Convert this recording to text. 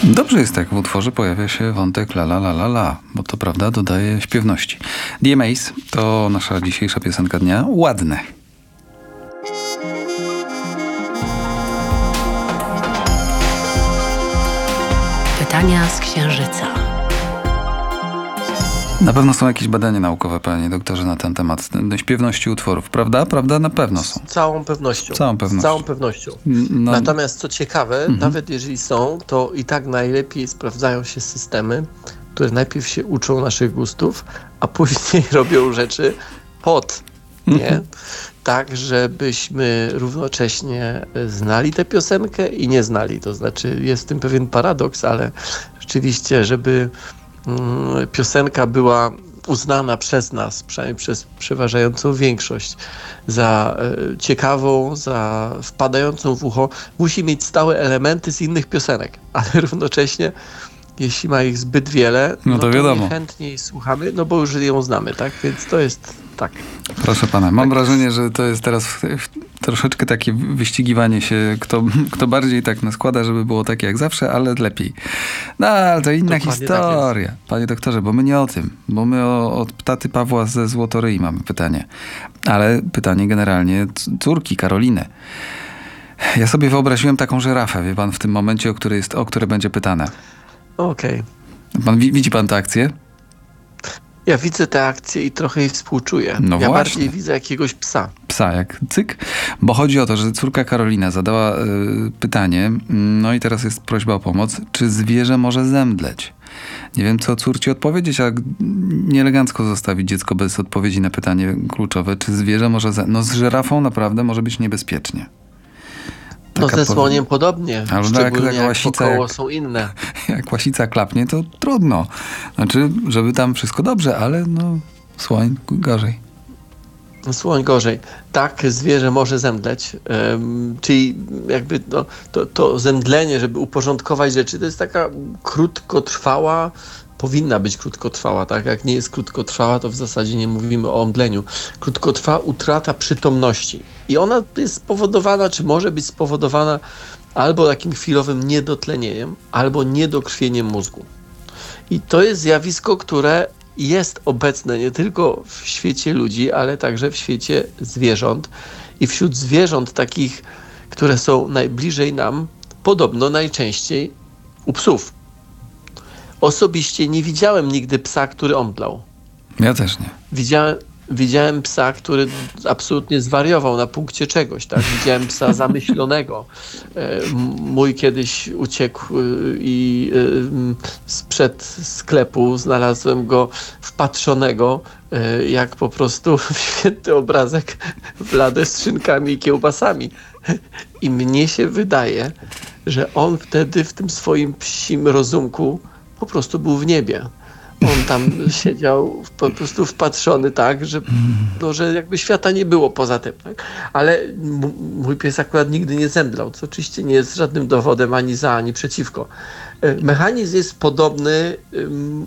Dobrze jest, jak w utworze pojawia się wątek la la la la la, bo to prawda dodaje śpiewności. DMAs to nasza dzisiejsza piosenka dnia. Ładne. Pytania z Księżyca. Na pewno są jakieś badania naukowe, panie doktorze, na ten temat śpiewności utworów, prawda? Prawda? Na pewno są. Z całą pewnością. Z całą pewnością. No. Natomiast co ciekawe, nawet jeżeli są, to i tak najlepiej sprawdzają się systemy, które najpierw się uczą naszych gustów, a później robią rzeczy nie? Tak, żebyśmy równocześnie znali tę piosenkę i nie znali. To znaczy jest w tym pewien paradoks, ale rzeczywiście, żeby piosenka była uznana przez nas, przynajmniej przez przeważającą większość, za ciekawą, za wpadającą w ucho, musi mieć stałe elementy z innych piosenek, ale równocześnie jeśli ma ich zbyt wiele, no to wiadomo. chętniej słuchamy, no bo już ją znamy, tak? Więc to jest tak. Proszę pana, mam wrażenie, że to jest teraz troszeczkę takie wyścigiwanie się, kto bardziej tak naskłada, żeby było takie jak zawsze, ale lepiej. No, ale to inna historia, tak, panie doktorze, bo my nie o tym, bo my od taty Pawła ze Złotoryi mamy pytanie. Ale pytanie generalnie córki Karoliny. Ja sobie wyobraziłem taką żyrafę, wie pan, w tym momencie, o które będzie pytane. Okej. Widzi pan tę akcję? Ja widzę tę akcję i trochę jej współczuję. No ja właśnie. bardziej widzę jakiegoś psa. Psa, jak cyk. Bo chodzi o to, że córka Karolina zadała pytanie, no i teraz jest prośba o pomoc, czy zwierzę może zemdleć? Nie wiem, co córci odpowiedzieć, a nieelegancko zostawić dziecko bez odpowiedzi na pytanie kluczowe, czy zwierzę może No z żyrafą naprawdę może być niebezpiecznie. No ze słoniem podobnie, ale szczególnie jak łasica, wokoło są inne. Jak łasica klapnie, to trudno. Znaczy, żeby tam wszystko dobrze, ale no słoń gorzej. Słoń gorzej. Tak, zwierzę może zemdleć, czyli jakby to zemdlenie, żeby uporządkować rzeczy, to jest taka krótkotrwała, powinna być krótkotrwała, tak? Jak nie jest krótkotrwała, to w zasadzie nie mówimy o omdleniu. Krótkotrwała utrata przytomności. I ona jest spowodowana, czy może być spowodowana albo takim chwilowym niedotlenieniem, albo niedokrwieniem mózgu. I to jest zjawisko, które jest obecne nie tylko w świecie ludzi, ale także w świecie zwierząt. I wśród zwierząt takich, które są najbliżej nam, podobno najczęściej u psów. Osobiście nie widziałem nigdy psa, który omdlał. Ja też nie. Widziałem psa, który absolutnie zwariował na punkcie czegoś, tak? Widziałem psa zamyślonego. Mój kiedyś uciekł i sprzed sklepu znalazłem go wpatrzonego, jak po prostu święty obrazek w ladę z szynkami i kiełbasami. I mnie się wydaje, że on wtedy w tym swoim psim rozumku po prostu był w niebie. On tam siedział po prostu wpatrzony tak, że jakby świata nie było poza tym. Tak? Ale mój pies akurat nigdy nie zemdlał, co oczywiście nie jest żadnym dowodem ani za, ani przeciwko. Mechanizm jest podobny